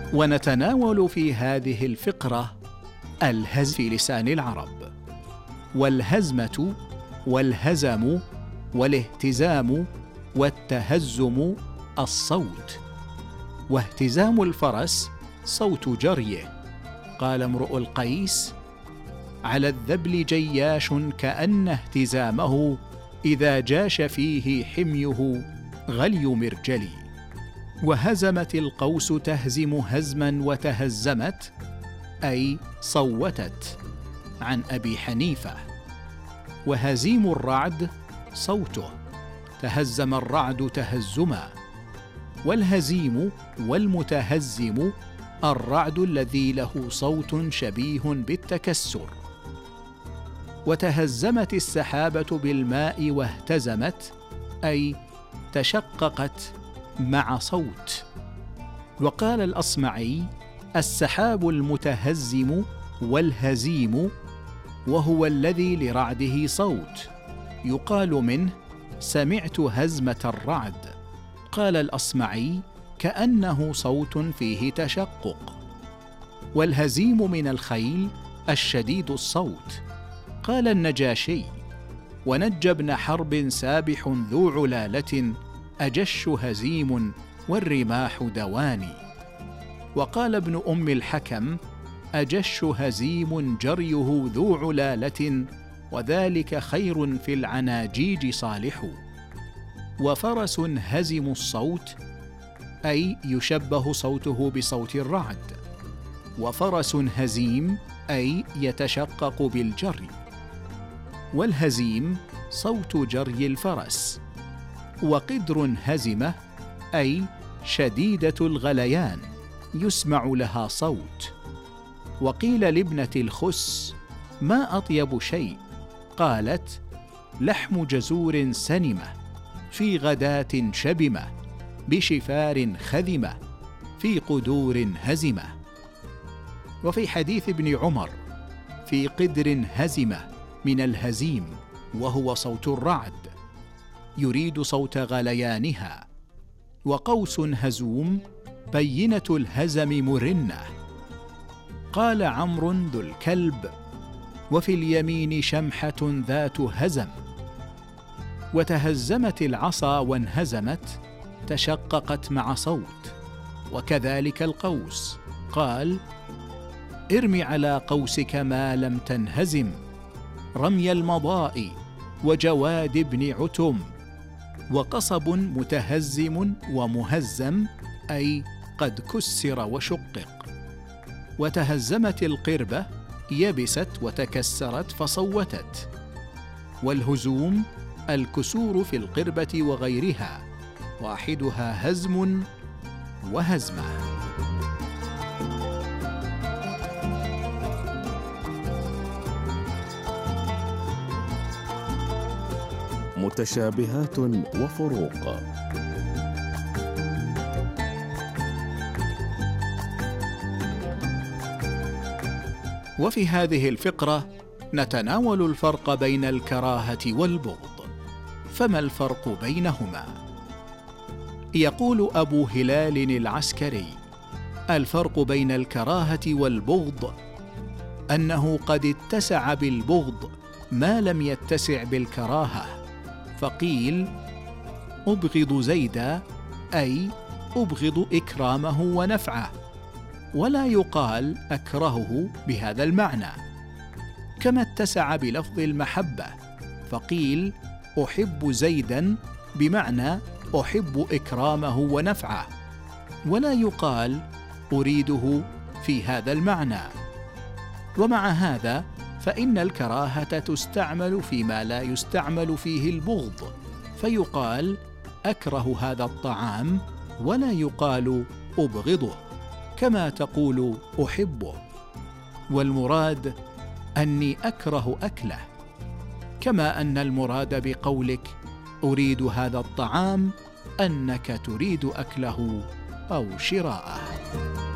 ونتناول في هذه الفقرة الهزم في لسان العرب. والهزمة والهزم والاهتزام والتهزم الصوت. واهتزام الفرس صوت جريه. قال امرؤ القيس: على الذبل جياش كأن اهتزامه إذا جاش فيه حميه غلي مرجلي. وهزمت القوس تهزم هزما وتهزمت أي صوتت، عن أبي حنيفة. وهزيم الرعد صوته، تهزم الرعد تهزما. والهزيم والمتهزم الرعد الذي له صوت شبيه بالتكسر. وتهزمت السحابة بالماء واهتزمت أي تشققت مع صوت. وقال الأصمعي: السحاب المتهزم والهزيم وهو الذي لرعده صوت، يقال منه: سمعت هزمة الرعد. قال الأصمعي: كأنه صوت فيه تشقق. والهزيم من الخيل الشديد الصوت. قال النجاشي: ونج ابن حرب سابح ذو علالة أجش هزيم والرماح دواني. وقال ابن أم الحكم: أجش هزيم جريه ذو علالة وذلك خير في العناجيج صالح. وفرس هزم الصوت أي يشبه صوته بصوت الرعد. وفرس هزيم أي يتشقق بالجري. والهزيم صوت جري الفرس. وقدر هزمة أي شديدة الغليان يسمع لها صوت. وقيل لابنة الخس: ما أطيب شيء؟ قالت: لحم جزور سنمة في غداة شبمة بشفار خذمة في قدور هزمة. وفي حديث ابن عمر: في قدر هزمة من الهزيم وهو صوت الرعد، يريد صوت غليانها. وقوس هزوم بينة الهزم مرنة. قال عمرو ذو الكلب: وفي اليمين شمحة ذات هزم. وتهزمت العصا وانهزمت تشققت مع صوت. وكذلك القوس. قال: ارم على قوسك ما لم تنهزم رمي المضاء وجواد بن عتم. وقصب متهزم ومهزم أي قد كسر وشقق. وتهزمت القربة يبست وتكسرت فصوتت. والهزوم الكسور في القربة وغيرها، واحدها هزم وهزمة. متشابهات وفروق. وفي هذه الفقرة نتناول الفرق بين الكراهة والبغض. فما الفرق بينهما؟ يقول أبو هلال العسكري: الفرق بين الكراهة والبغض أنه قد اتسع بالبغض ما لم يتسع بالكراهة. فقيل: أبغض زيدا أي أبغض إكرامه ونفعه، ولا يقال أكرهه بهذا المعنى. كما اتسع بلفظ المحبة، فقيل: أحب زيدا بمعنى أحب إكرامه ونفعه، ولا يقال أريده في هذا المعنى. ومع هذا فإن الكراهة تستعمل فيما لا يستعمل فيه البغض، فيقال: أكره هذا الطعام، ولا يقال أبغضه، كما تقول أحبه. والمراد أني أكره أكله، كما أن المراد بقولك أريد هذا الطعام أنك تريد أكله أو شراءه.